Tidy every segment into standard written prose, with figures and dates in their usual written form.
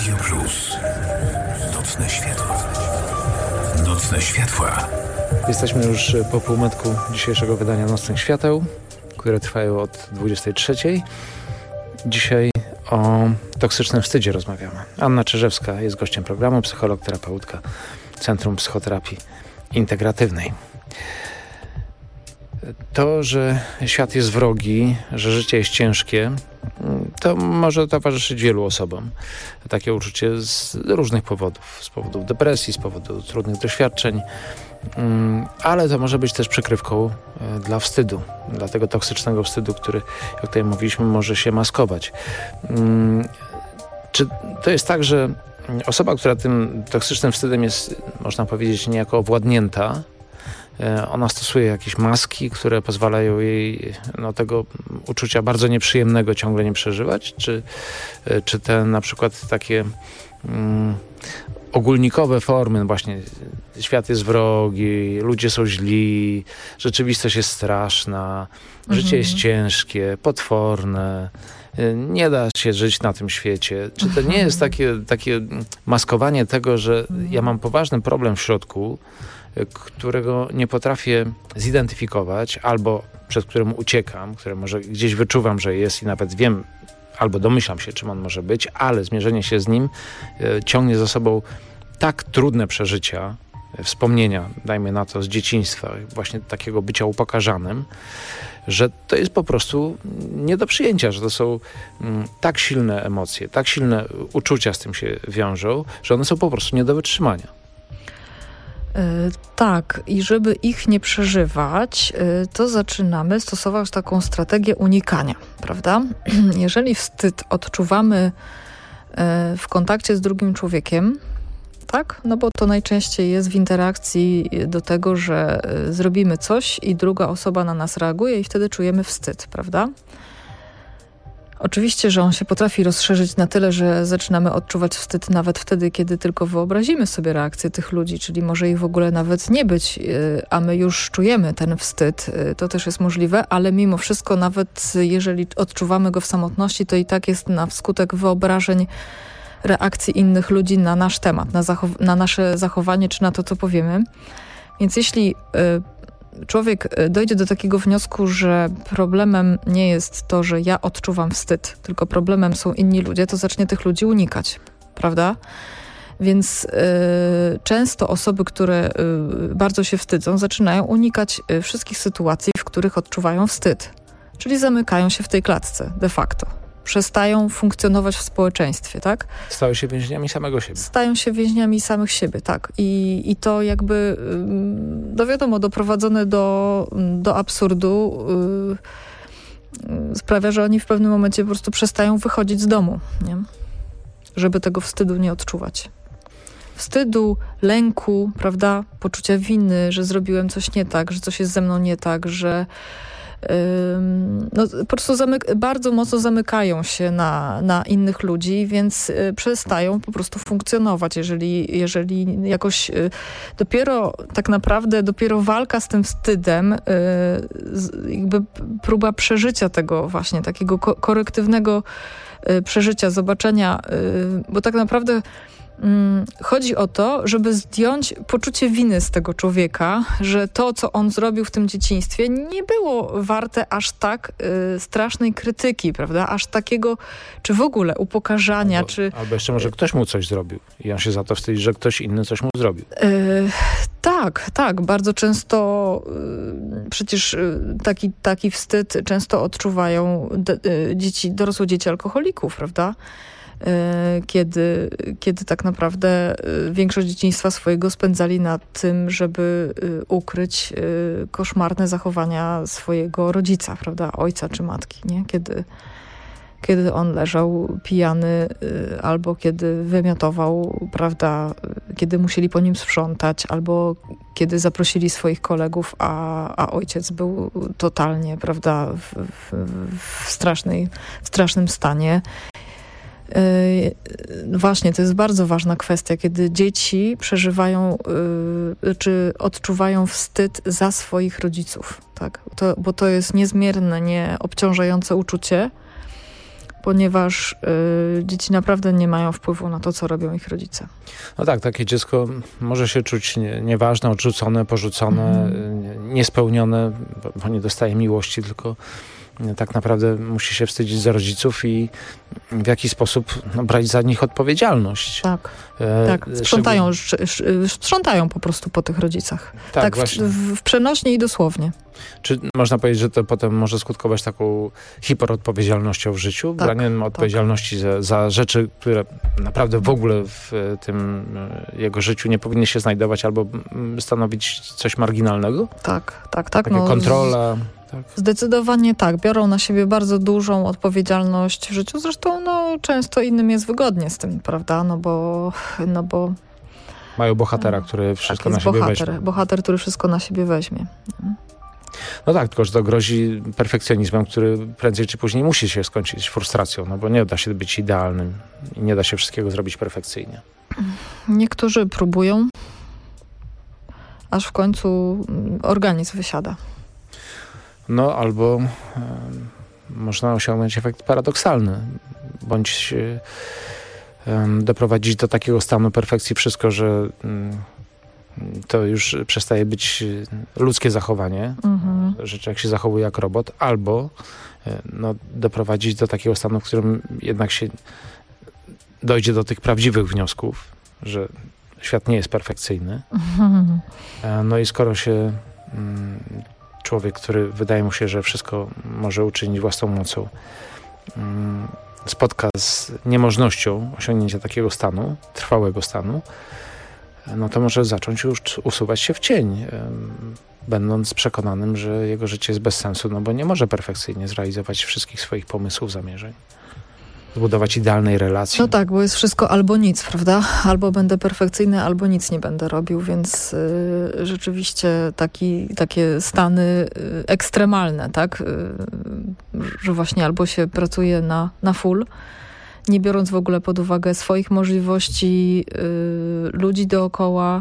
Radio Plus. Nocne światła. Nocne światła. Jesteśmy już po półmetku dzisiejszego wydania Nocnych Świateł, które trwają od 23:00. Dzisiaj o toksycznym wstydzie rozmawiamy. Anna Czyżewska jest gościem programu, psycholog, terapeutka Centrum Psychoterapii Integratywnej. To, że świat jest wrogi, że życie jest ciężkie, to może towarzyszyć wielu osobom. Takie uczucie z różnych powodów. Z powodu depresji, z powodu trudnych doświadczeń, ale to może być też przykrywką dla wstydu, dla tego toksycznego wstydu, który, jak tutaj mówiliśmy, może się maskować. Czy to jest tak, że osoba, która tym toksycznym wstydem jest, można powiedzieć, niejako owładnięta, ona stosuje jakieś maski, które pozwalają jej tego uczucia bardzo nieprzyjemnego ciągle nie przeżywać? Czy te na przykład takie ogólnikowe formy, właśnie świat jest wrogi, ludzie są źli, rzeczywistość jest straszna, życie jest ciężkie, potworne, nie da się żyć na tym świecie. Czy to nie jest takie maskowanie tego, że ja mam poważny problem w środku, którego nie potrafię zidentyfikować, albo przed którym uciekam, które może gdzieś wyczuwam, że jest i nawet wiem, albo domyślam się, czym on może być, ale zmierzenie się z nim ciągnie za sobą tak trudne przeżycia, wspomnienia, dajmy na to, z dzieciństwa, właśnie takiego bycia upokarzanym, że to jest po prostu nie do przyjęcia, że to są tak silne emocje, tak silne uczucia z tym się wiążą, że one są po prostu nie do wytrzymania. Tak, i żeby ich nie przeżywać, to zaczynamy stosować taką strategię unikania, prawda? Jeżeli wstyd odczuwamy w kontakcie z drugim człowiekiem, tak? No bo to najczęściej jest w interakcji do tego, że zrobimy coś i druga osoba na nas reaguje i wtedy czujemy wstyd, prawda? Oczywiście, że on się potrafi rozszerzyć na tyle, że zaczynamy odczuwać wstyd nawet wtedy, kiedy tylko wyobrazimy sobie reakcję tych ludzi, czyli może ich w ogóle nawet nie być, a my już czujemy ten wstyd. To też jest możliwe, ale mimo wszystko nawet jeżeli odczuwamy go w samotności, to i tak jest na wskutek wyobrażeń reakcji innych ludzi na nasz temat, na nasze zachowanie czy na to, co powiemy. Więc jeśli człowiek dojdzie do takiego wniosku, że problemem nie jest to, że ja odczuwam wstyd, tylko problemem są inni ludzie, to zacznie tych ludzi unikać, prawda? Więc często osoby, które bardzo się wstydzą, zaczynają unikać wszystkich sytuacji, w których odczuwają wstyd. Czyli zamykają się w tej klatce de facto. Przestają funkcjonować w społeczeństwie, tak? Stają się więźniami samego siebie. Stają się więźniami samych siebie, tak. I to jakby, no wiadomo, doprowadzone do absurdu sprawia, że oni w pewnym momencie po prostu przestają wychodzić z domu, nie? Żeby tego wstydu nie odczuwać. Wstydu, lęku, prawda? Poczucia winy, że zrobiłem coś nie tak, że coś jest ze mną nie tak, że po prostu bardzo mocno zamykają się na innych ludzi, więc przestają po prostu funkcjonować. Jeżeli jakoś dopiero walka z tym wstydem, jakby próba przeżycia tego właśnie, takiego korektywnego przeżycia, zobaczenia, bo tak naprawdę chodzi o to, żeby zdjąć poczucie winy z tego człowieka, że to, co on zrobił w tym dzieciństwie, nie było warte aż tak strasznej krytyki, prawda? Aż takiego, czy w ogóle upokarzania, Albo jeszcze może ktoś mu coś zrobił i on się za to wstydzi, że ktoś inny coś mu zrobił. Tak. Bardzo często przecież taki wstyd często odczuwają dorosłe dzieci alkoholików, prawda? Kiedy tak naprawdę większość dzieciństwa swojego spędzali na tym, żeby ukryć koszmarne zachowania swojego rodzica, prawda, ojca czy matki, nie? Kiedy on leżał pijany albo kiedy wymiotował, prawda, kiedy musieli po nim sprzątać, albo kiedy zaprosili swoich kolegów, a ojciec był totalnie, prawda, w strasznym stanie. Właśnie, to jest bardzo ważna kwestia, kiedy dzieci przeżywają czy odczuwają wstyd za swoich rodziców, tak? Bo to jest niezmierne, nieobciążające uczucie, ponieważ dzieci naprawdę nie mają wpływu na to, co robią ich rodzice. No tak, takie dziecko może się czuć nieważne, odrzucone, porzucone, niespełnione, bo nie dostaje miłości, tylko tak naprawdę musi się wstydzić za rodziców i w jakiś sposób brać za nich odpowiedzialność. Tak, sprzątają po prostu po tych rodzicach. Tak w przenośni i dosłownie. Czy można powiedzieć, że to potem może skutkować taką hiperodpowiedzialnością w życiu? Braniem odpowiedzialności za rzeczy, które naprawdę w ogóle w tym jego życiu nie powinny się znajdować albo stanowić coś marginalnego? Tak. Taka kontrola... Tak. Zdecydowanie tak. Biorą na siebie bardzo dużą odpowiedzialność w życiu. Zresztą często innym jest wygodnie z tym, prawda? No bo mają bohatera, który wszystko na siebie weźmie. Bohater, który wszystko na siebie weźmie. No tak, tylko że to grozi perfekcjonizmem, który prędzej czy później musi się skończyć frustracją, no bo nie da się być idealnym i nie da się wszystkiego zrobić perfekcyjnie. Niektórzy próbują, aż w końcu organizm wysiada. No albo można osiągnąć efekt paradoksalny, bądź doprowadzić do takiego stanu perfekcji wszystko, że to już przestaje być ludzkie zachowanie, że człowiek się zachowuje jak robot, albo doprowadzić do takiego stanu, w którym jednak się dojdzie do tych prawdziwych wniosków, że świat nie jest perfekcyjny. No i skoro się człowiek, który wydaje mu się, że wszystko może uczynić własną mocą, spotka z niemożnością osiągnięcia takiego stanu, trwałego stanu, no to może zacząć już usuwać się w cień, będąc przekonanym, że jego życie jest bez sensu, no bo nie może perfekcyjnie zrealizować wszystkich swoich pomysłów, zamierzeń. Zbudować idealnej relacji. No tak, bo jest wszystko albo nic, prawda? Albo będę perfekcyjny, albo nic nie będę robił, więc rzeczywiście takie stany ekstremalne, tak? Że właśnie albo się pracuje na full, nie biorąc w ogóle pod uwagę swoich możliwości, ludzi dookoła,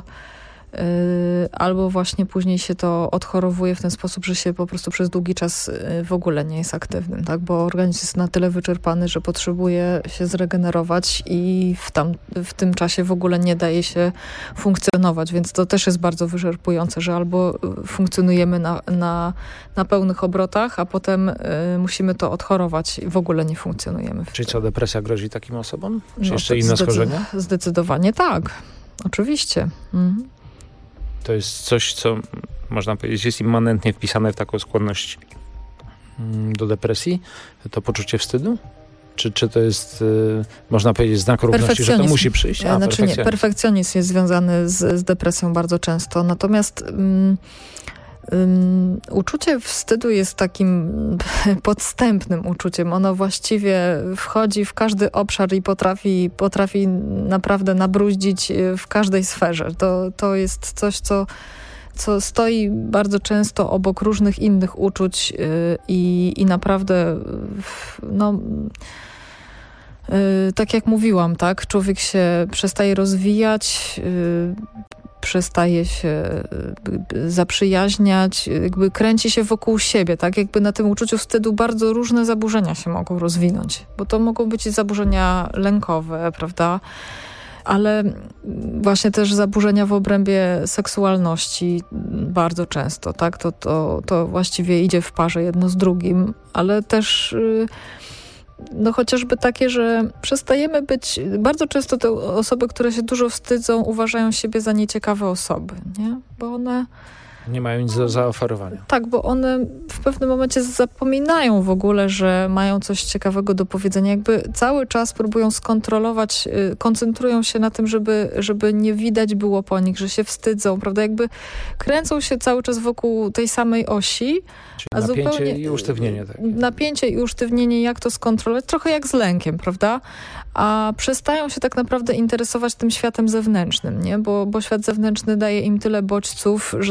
albo właśnie później się to odchorowuje w ten sposób, że się po prostu przez długi czas w ogóle nie jest aktywnym, tak? Bo organizm jest na tyle wyczerpany, że potrzebuje się zregenerować i w tym czasie w ogóle nie daje się funkcjonować, więc to też jest bardzo wyczerpujące, że albo funkcjonujemy na pełnych obrotach, a potem musimy to odchorować i w ogóle nie funkcjonujemy. Czyli co, depresja grozi takim osobom? Czy jeszcze inne schorzenia? Zdecydowanie tak. Oczywiście. To jest coś, co można powiedzieć jest immanentnie wpisane w taką skłonność do depresji? To poczucie wstydu? Czy to jest, można powiedzieć, znak równości, że to musi przyjść? Perfekcjonizm jest związany z depresją bardzo często. Natomiast uczucie wstydu jest takim podstępnym uczuciem. Ono właściwie wchodzi w każdy obszar i potrafi naprawdę nabruździć w każdej sferze. To jest coś, co stoi bardzo często obok różnych innych uczuć i naprawdę tak jak mówiłam, tak, człowiek się przestaje rozwijać, przestaje się zaprzyjaźniać, jakby kręci się wokół siebie, tak? Jakby na tym uczuciu wstydu bardzo różne zaburzenia się mogą rozwinąć, bo to mogą być i zaburzenia lękowe, prawda? Ale właśnie też zaburzenia w obrębie seksualności bardzo często, tak? To właściwie idzie w parze jedno z drugim, ale też chociażby takie, że przestajemy być... Bardzo często te osoby, które się dużo wstydzą, uważają siebie za nieciekawe osoby, nie? Bo one... Nie mają nic do zaoferowania. Tak, bo one w pewnym momencie zapominają w ogóle, że mają coś ciekawego do powiedzenia. Jakby cały czas próbują skontrolować, koncentrują się na tym, żeby nie widać było po nich, że się wstydzą, prawda? Jakby kręcą się cały czas wokół tej samej osi. Czyli napięcie i usztywnienie. Tak. Napięcie i usztywnienie, jak to skontrolować? Trochę jak z lękiem, prawda? A przestają się tak naprawdę interesować tym światem zewnętrznym, nie? Bo świat zewnętrzny daje im tyle bodźców, że tego nie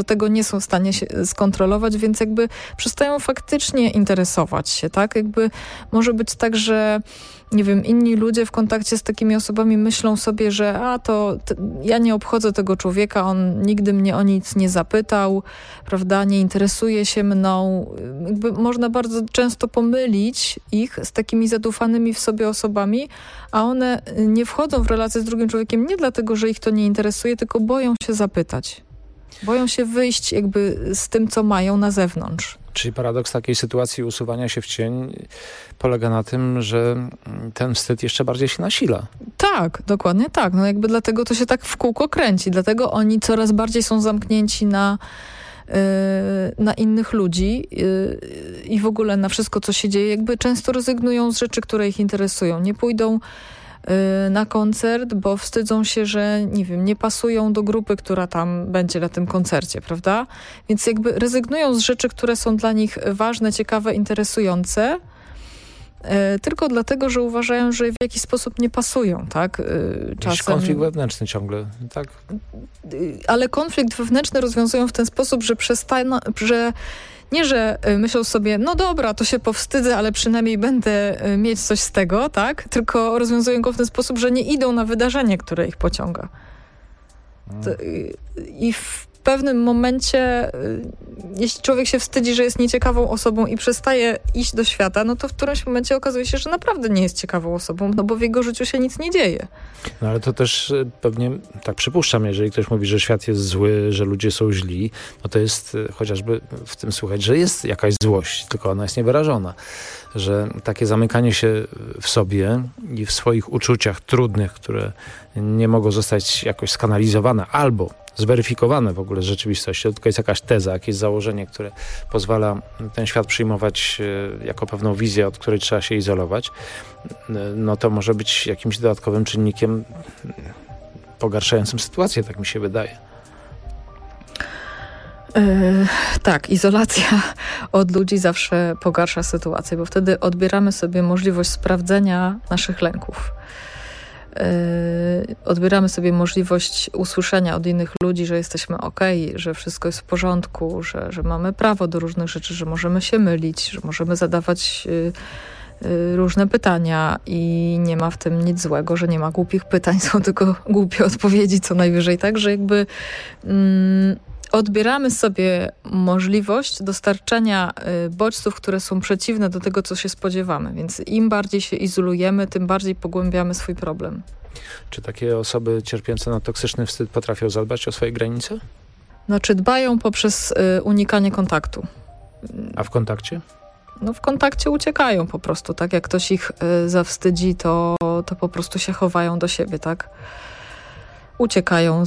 nie są w stanie się skontrolować, więc jakby przestają faktycznie interesować się, tak? Jakby może być tak, że nie wiem, inni ludzie w kontakcie z takimi osobami myślą sobie, że ja nie obchodzę tego człowieka, on nigdy mnie o nic nie zapytał, prawda, nie interesuje się mną. Jakby można bardzo często pomylić ich z takimi zadufanymi w sobie osobami, a one nie wchodzą w relację z drugim człowiekiem nie dlatego, że ich to nie interesuje, tylko boją się zapytać. Boją się wyjść jakby z tym, co mają na zewnątrz. Czyli paradoks takiej sytuacji usuwania się w cień polega na tym, że ten wstyd jeszcze bardziej się nasila. Tak, dokładnie tak. No jakby dlatego to się tak w kółko kręci. Dlatego oni coraz bardziej są zamknięci na innych ludzi i w ogóle na wszystko, co się dzieje. Jakby często rezygnują z rzeczy, które ich interesują. Nie pójdą na koncert, bo wstydzą się, że nie wiem, nie pasują do grupy, która tam będzie na tym koncercie, prawda? Więc jakby rezygnują z rzeczy, które są dla nich ważne, ciekawe, interesujące, tylko dlatego, że uważają, że w jakiś sposób nie pasują, tak? Jakiś konflikt wewnętrzny ciągle, tak? Ale konflikt wewnętrzny rozwiązują w ten sposób, że nie, że myślą sobie, no dobra, to się powstydzę, ale przynajmniej będę mieć coś z tego, tak? Tylko rozwiązują go w ten sposób, że nie idą na wydarzenie, które ich pociąga. I w pewnym momencie, jeśli człowiek się wstydzi, że jest nieciekawą osobą i przestaje iść do świata, no to w którymś momencie okazuje się, że naprawdę nie jest ciekawą osobą, no bo w jego życiu się nic nie dzieje. No ale to też pewnie, tak przypuszczam, jeżeli ktoś mówi, że świat jest zły, że ludzie są źli, no to jest chociażby w tym słuchać, że jest jakaś złość, tylko ona jest niewyrażona. Że takie zamykanie się w sobie i w swoich uczuciach trudnych, które nie mogą zostać jakoś skanalizowane albo zweryfikowane w ogóle z rzeczywistością, tylko jest jakaś teza, jakieś założenie, które pozwala ten świat przyjmować jako pewną wizję, od której trzeba się izolować, no to może być jakimś dodatkowym czynnikiem pogarszającym sytuację, tak mi się wydaje. Tak, izolacja od ludzi zawsze pogarsza sytuację, bo wtedy odbieramy sobie możliwość sprawdzenia naszych lęków. Odbieramy sobie możliwość usłyszenia od innych ludzi, że jesteśmy okej, że wszystko jest w porządku, że mamy prawo do różnych rzeczy, że możemy się mylić, że możemy zadawać różne pytania i nie ma w tym nic złego, że nie ma głupich pytań, są tylko głupie odpowiedzi co najwyżej, tak, że jakby odbieramy sobie możliwość dostarczenia bodźców, które są przeciwne do tego, co się spodziewamy. Więc im bardziej się izolujemy, tym bardziej pogłębiamy swój problem. Czy takie osoby cierpiące na toksyczny wstyd potrafią zadbać o swoje granice? Znaczy dbają poprzez unikanie kontaktu. A w kontakcie? No w kontakcie uciekają po prostu, tak? Jak ktoś ich zawstydzi, to po prostu się chowają do siebie, tak? Uciekają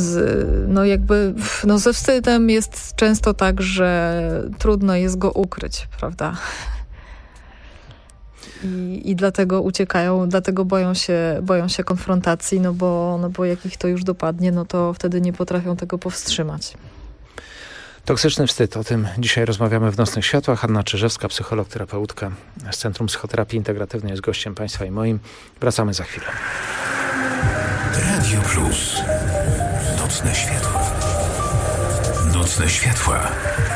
ze wstydem jest często tak, że trudno jest go ukryć, prawda? I dlatego uciekają, dlatego boją się konfrontacji, no bo jak ich to już dopadnie, no to wtedy nie potrafią tego powstrzymać. Toksyczny wstyd. O tym dzisiaj rozmawiamy w Nocnych Światłach. Anna Czyżewska, psycholog, terapeutka z Centrum Psychoterapii Integratywnej jest gościem Państwa i moim. Wracamy za chwilę. Radio Plus. Nocne światła. Nocne światła.